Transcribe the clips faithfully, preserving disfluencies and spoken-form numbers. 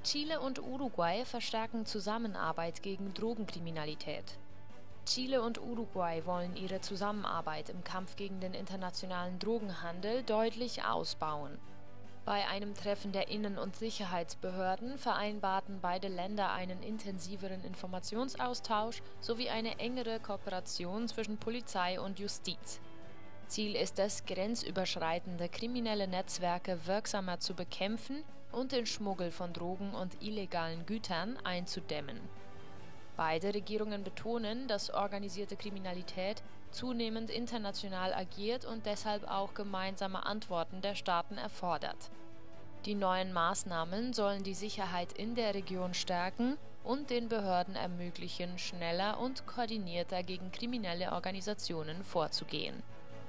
Chile und Uruguay verstärken Zusammenarbeit gegen Drogenkriminalität. Chile und Uruguay wollen ihre Zusammenarbeit im Kampf gegen den internationalen Drogenhandel deutlich ausbauen. Bei einem Treffen der Innen- und Sicherheitsbehörden vereinbarten beide Länder einen intensiveren Informationsaustausch sowie eine engere Kooperation zwischen Polizei und Justiz. Ziel ist es, grenzüberschreitende kriminelle Netzwerke wirksamer zu bekämpfen und den Schmuggel von Drogen und illegalen Gütern einzudämmen. Beide Regierungen betonen, dass organisierte Kriminalität zunehmend international agiert und deshalb auch gemeinsame Antworten der Staaten erfordert. Die neuen Maßnahmen sollen die Sicherheit in der Region stärken und den Behörden ermöglichen, schneller und koordinierter gegen kriminelle Organisationen vorzugehen.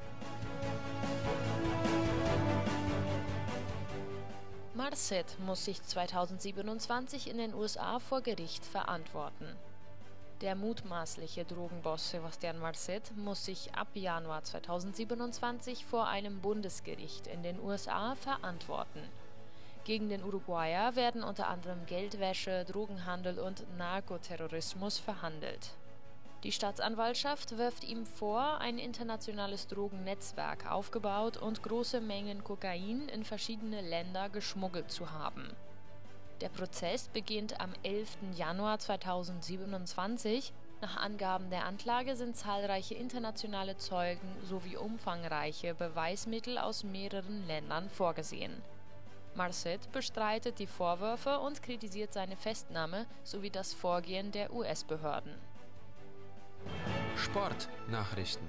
Marcet muss sich zweitausendsiebenundzwanzig in den U S A vor Gericht verantworten. Der mutmaßliche Drogenboss Sebastián Marcet muss sich ab Januar zweitausendsiebenundzwanzig vor einem Bundesgericht in den U S A verantworten. Gegen den Uruguayer werden unter anderem Geldwäsche, Drogenhandel und Narkoterrorismus verhandelt. Die Staatsanwaltschaft wirft ihm vor, ein internationales Drogennetzwerk aufgebaut und große Mengen Kokain in verschiedene Länder geschmuggelt zu haben. Der Prozess beginnt am elften Januar zweitausendsiebenundzwanzig. Nach Angaben der Anklage sind zahlreiche internationale Zeugen sowie umfangreiche Beweismittel aus mehreren Ländern vorgesehen. Marcet bestreitet die Vorwürfe und kritisiert seine Festnahme sowie das Vorgehen der U S-Behörden. Sportnachrichten.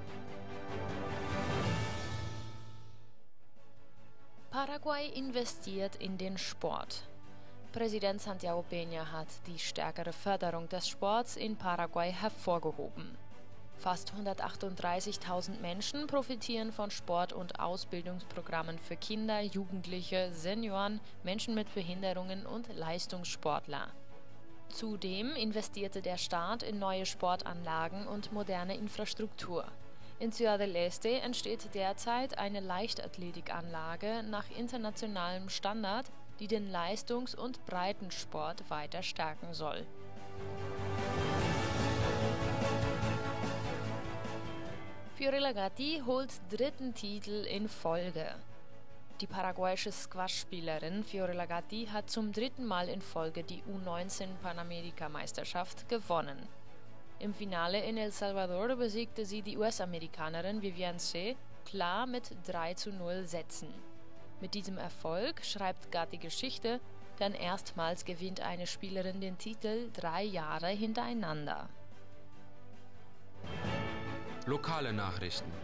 Paraguay investiert in den Sport. Präsident Santiago Peña hat die stärkere Förderung des Sports in Paraguay hervorgehoben. Fast hundertachtunddreißigtausend Menschen profitieren von Sport- und Ausbildungsprogrammen für Kinder, Jugendliche, Senioren, Menschen mit Behinderungen und Leistungssportler. Zudem investierte der Staat in neue Sportanlagen und moderne Infrastruktur. In Ciudad del Este entsteht derzeit eine Leichtathletikanlage nach internationalem Standard, die den Leistungs- und Breitensport weiter stärken soll. Fiorella Gatti holt dritten Titel in Folge. Die paraguayische Squash-Spielerin Fiorella Gatti hat zum dritten Mal in Folge die U neunzehn Panamerika-Meisterschaft gewonnen. Im Finale in El Salvador besiegte sie die U S-Amerikanerin Viviane Hsieh klar mit drei zu null Sätzen. Mit diesem Erfolg schreibt Gatti Geschichte, denn erstmals gewinnt eine Spielerin den Titel drei Jahre hintereinander. Lokale Nachrichten.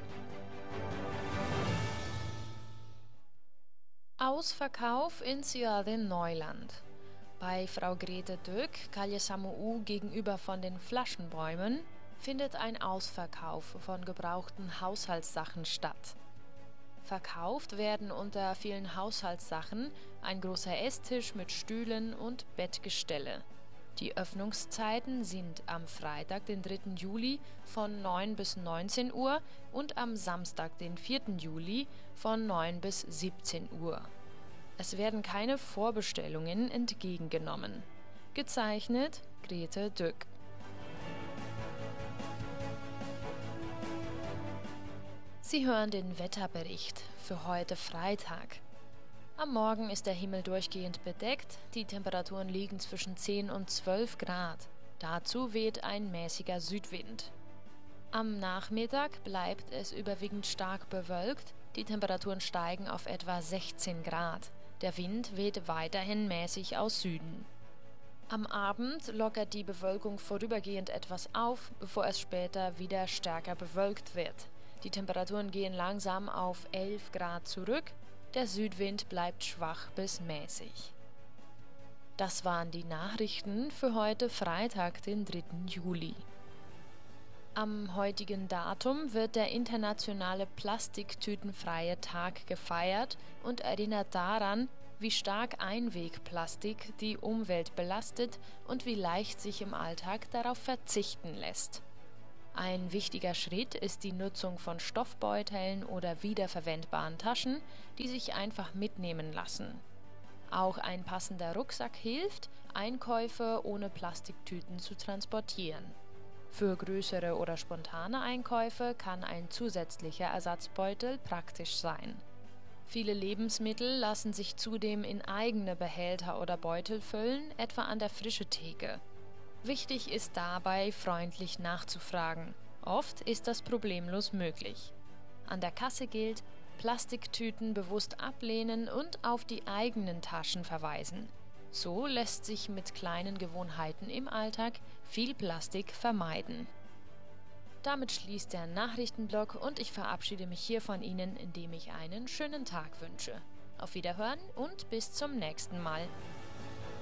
Ausverkauf in Ciudad de Neuland. Bei Frau Grete Döck, Calle Samu gegenüber von den Flaschenbäumen, findet ein Ausverkauf von gebrauchten Haushaltssachen statt. Verkauft werden unter vielen Haushaltssachen ein großer Esstisch mit Stühlen und Bettgestelle. Die Öffnungszeiten sind am Freitag, den dritten Juli von neun bis neunzehn Uhr und am Samstag, den vierten Juli von neun bis siebzehn Uhr. Es werden keine Vorbestellungen entgegengenommen. Gezeichnet Grete Döck. Sie hören den Wetterbericht für heute Freitag. Am Morgen ist der Himmel durchgehend bedeckt, die Temperaturen liegen zwischen zehn und zwölf Grad. Dazu weht ein mäßiger Südwind. Am Nachmittag bleibt es überwiegend stark bewölkt, die Temperaturen steigen auf etwa sechzehn Grad. Der Wind weht weiterhin mäßig aus Süden. Am Abend lockert die Bewölkung vorübergehend etwas auf, bevor es später wieder stärker bewölkt wird. Die Temperaturen gehen langsam auf elf Grad zurück. Der Südwind bleibt schwach bis mäßig. Das waren die Nachrichten für heute Freitag, den dritten Juli. Am heutigen Datum wird der internationale Plastiktütenfreie Tag gefeiert und erinnert daran, wie stark Einwegplastik die Umwelt belastet und wie leicht sich im Alltag darauf verzichten lässt. Ein wichtiger Schritt ist die Nutzung von Stoffbeuteln oder wiederverwendbaren Taschen, die sich einfach mitnehmen lassen. Auch ein passender Rucksack hilft, Einkäufe ohne Plastiktüten zu transportieren. Für größere oder spontane Einkäufe kann ein zusätzlicher Ersatzbeutel praktisch sein. Viele Lebensmittel lassen sich zudem in eigene Behälter oder Beutel füllen, etwa an der Frischetheke. Wichtig ist dabei, freundlich nachzufragen. Oft ist das problemlos möglich. An der Kasse gilt, Plastiktüten bewusst ablehnen und auf die eigenen Taschen verweisen. So lässt sich mit kleinen Gewohnheiten im Alltag viel Plastik vermeiden. Damit schließt der Nachrichtenblock und ich verabschiede mich hier von Ihnen, indem ich einen schönen Tag wünsche. Auf Wiederhören und bis zum nächsten Mal.